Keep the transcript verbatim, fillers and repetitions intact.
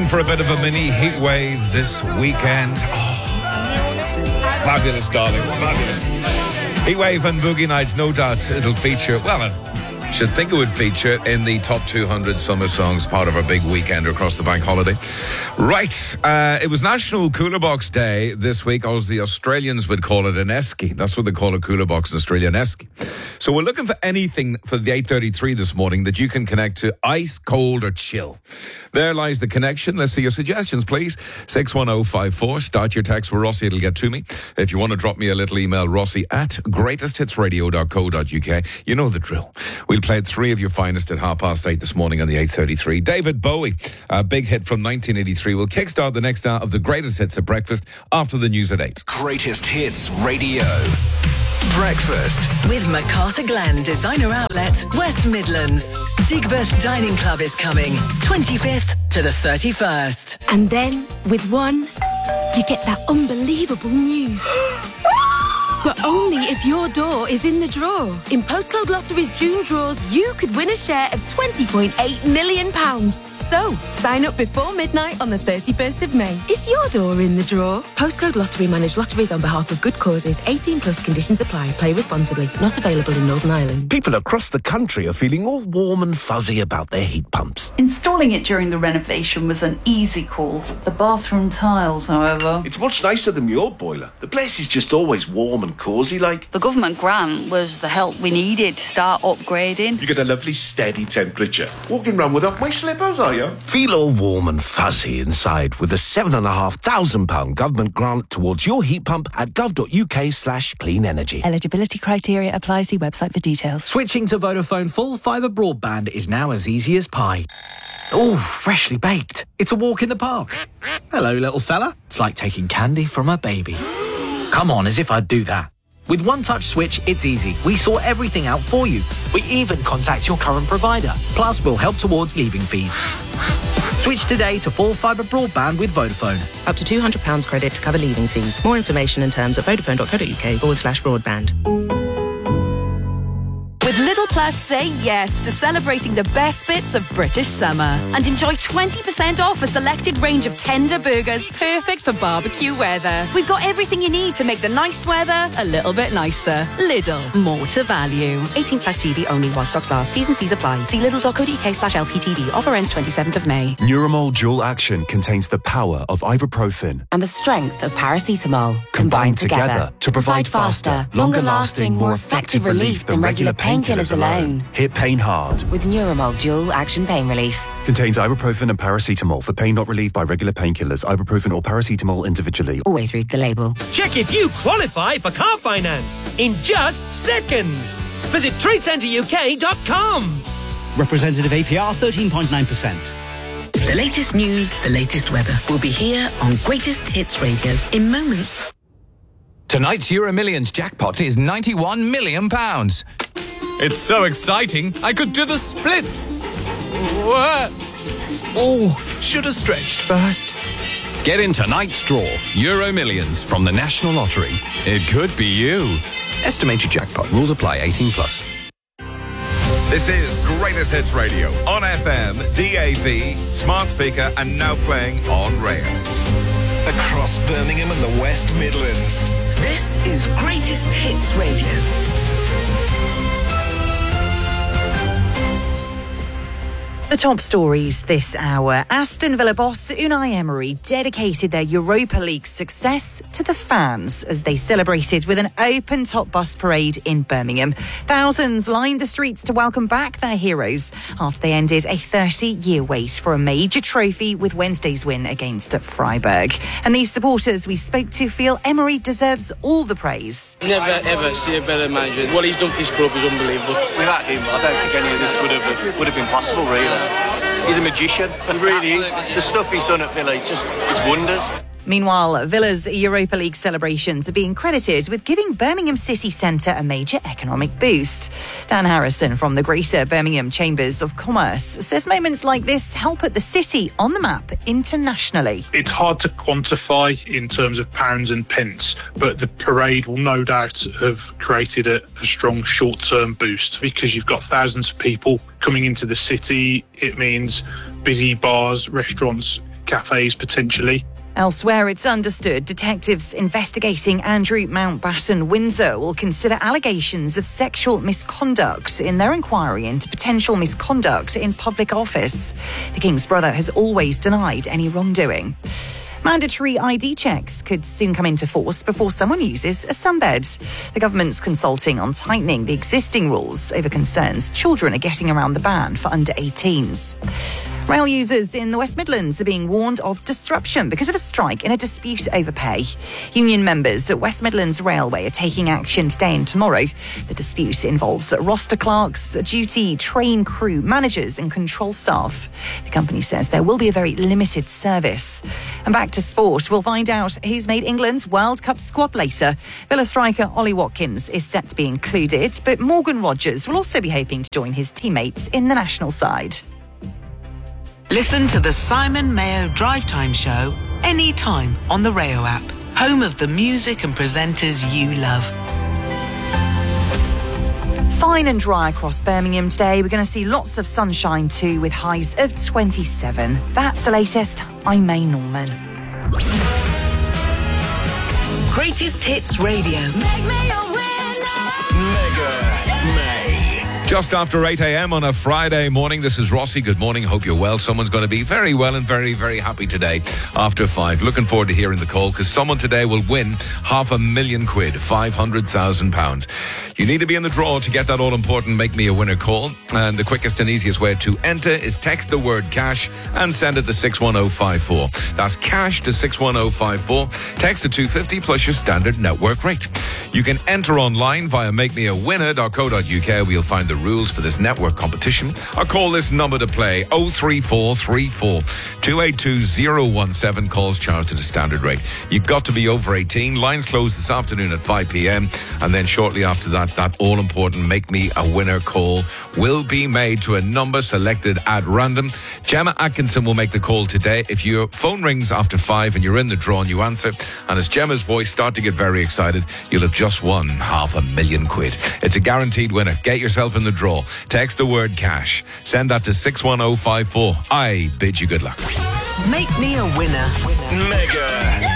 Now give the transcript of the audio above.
in for a bit of a mini heat wave this weekend. Oh, fabulous, darling, fabulous. Heat wave and boogie nights, no doubt it'll feature, well, I should think it would feature in the top two hundred summer songs, part of our big weekend across the bank holiday. Right, uh, it was National Cooler Box Day this week, or as the Australians would call it, an esky. That's what they call a cooler box in Australia, an esky. So we're looking for anything for the eight thirty-three this morning that you can connect to ice, cold or chill. There lies the connection. Let's see your suggestions, please. six one oh five four. Start your text with Rossi. It'll get to me. If you want to drop me a little email, Rossi at greatest hits radio dot co dot uk. You know the drill. We'll play three of your finest at half past eight this morning on the eight thirty-three. David Bowie, a big hit from nineteen eighty-three, will kickstart the next hour of the greatest hits at breakfast after the news at eight. Greatest Hits Radio. Breakfast with MacArthur Glen Designer Outlet, West Midlands. Digbeth Dining Club is coming, twenty-fifth to the thirty-first. And then, with one, you get that unbelievable news. But only if your door is in the draw. In Postcode Lottery's June draws, you could win a share of twenty point eight million pounds. So, sign up before midnight on the thirty-first of May. Is your door in the draw? Postcode Lottery manage lotteries on behalf of good causes. eighteen plus conditions apply. Play responsibly. Not available in Northern Ireland. People across the country are feeling all warm and fuzzy about their heat pumps. Installing it during the renovation was an easy call. The bathroom tiles, however... It's much nicer than your boiler. The place is just always warm and cosy like. The government grant was the help we needed to start upgrading. You get a lovely steady temperature. Walking around without my slippers, are you? Feel all warm and fuzzy inside with a seven and a half thousand pound government grant towards your heat pump at gov.uk slash clean energy. Eligibility criteria apply. See website for details. Switching to Vodafone full fibre broadband is now as easy as pie. Oh, freshly baked. It's a walk in the park. Hello, little fella. It's like taking candy from a baby. Come on, as if I'd do that. With One Touch Switch, it's easy. We sort everything out for you. We even contact your current provider. Plus, we'll help towards leaving fees. Switch today to full fibre broadband with Vodafone. Up to two hundred pounds credit to cover leaving fees. More information and terms at vodafone.co.uk forward slash broadband. With Lidl Plus, say yes to celebrating the best bits of British summer and enjoy twenty percent off a selected range of tender burgers perfect for barbecue weather. We've got everything you need to make the nice weather a little bit nicer. Lidl, more to value. eighteen plus G B only while stocks last. T's and C's apply. See lidl.co.uk slash LPTV. Offer ends twenty-seventh of May. Nuromol Dual Action contains the power of ibuprofen and the strength of paracetamol combined, combined together, together to provide faster, longer-lasting, more effective relief than regular pain Painkillers alone. Hit pain hard with Nuromol Dual Action Pain Relief. Contains ibuprofen and paracetamol. For pain not relieved by regular painkillers, ibuprofen or paracetamol individually. Always read the label. Check if you qualify for car finance in just seconds. Visit trade centre U K dot com. Representative A P R thirteen point nine percent. The latest news, the latest weather will be here on Greatest Hits Radio in moments. Tonight's Euro Millions jackpot is ninety-one million pounds. It's so exciting, I could do the splits. What? Oh, should have stretched first. Get in tonight's draw, Euro Millions from the National Lottery. It could be you. Estimated jackpot. Rules apply. eighteen plus. This is Greatest Hits Radio on F M, D A B, smart speaker, and now playing on rail. Across Birmingham and the West Midlands. This is Greatest Hits Radio. The top stories this hour. Aston Villa boss Unai Emery dedicated their Europa League success to the fans as they celebrated with an open-top bus parade in Birmingham. Thousands lined the streets to welcome back their heroes after they ended a thirty-year wait for a major trophy with Wednesday's win against Freiburg. And these supporters we spoke to feel Emery deserves all the praise. Never ever see a better manager. What he's done for his club is unbelievable. Without him, I don't think any of this would have would have been possible, really. He's a magician. He really is. The stuff he's done at Villa, it's just, it's wonders. Meanwhile, Villa's Europa League celebrations are being credited with giving Birmingham City Centre a major economic boost. Dan Harrison from the Greater Birmingham Chambers of Commerce says moments like this help put the city on the map internationally. It's hard to quantify in terms of pounds and pence, but the parade will no doubt have created a, a strong short-term boost because you've got thousands of people coming into the city. It means busy bars, restaurants, cafes potentially. Elsewhere, it's understood detectives investigating Andrew Mountbatten Windsor will consider allegations of sexual misconduct in their inquiry into potential misconduct in public office. The King's brother has always denied any wrongdoing. Mandatory I D checks could soon come into force before someone uses a sunbed. The government's consulting on tightening the existing rules over concerns children are getting around the ban for under eighteens. Rail users in the West Midlands are being warned of disruption because of a strike in a dispute over pay. Union members at West Midlands Railway are taking action today and tomorrow. The dispute involves roster clerks, duty, train crew, managers and control staff. The company says there will be a very limited service. And back to sport, we'll find out who's made England's World Cup squad later. Villa striker Ollie Watkins is set to be included, but Morgan Rogers will also be hoping to join his teammates in the national side. Listen to the Simon Mayo Drive Time Show anytime on the Rayo app, home of the music and presenters you love. Fine and dry across Birmingham today. We're going to see lots of sunshine too, with highs of twenty-seven. That's the latest. I'm May Norman. Greatest Hits Radio. Just after eight a.m. on a Friday morning, this is Rossi. Good morning. Hope you're well. Someone's going to be very well and very, very happy today after five. Looking forward to hearing the call because someone today will win half a million quid, five hundred thousand pounds. You need to be in the draw to get that all-important Make Me a Winner call. And the quickest and easiest way to enter is text the word cash and send it to six one oh five four. That's cash to six one oh five four. Text to two fifty plus your standard network rate. You can enter online via make me a winner dot co dot uk where you'll find the rules for this network competition. Or call this number to play oh three four three four, two eight two oh one seven. Calls charged at a standard rate. You've got to be over eighteen. Lines close this afternoon at five p.m. And then shortly after that, that all-important Make Me a Winner call will be made to a number selected at random. Gemma Atkinson will make the call today. If your phone rings after five and you're in the draw and you answer, and as Gemma's voice starts to get very excited, you'll have just won half a million quid. It's a guaranteed winner. Get yourself in the draw. Text the word cash. Send that to six one oh five four. I bid you good luck. Make Me a Winner. Mega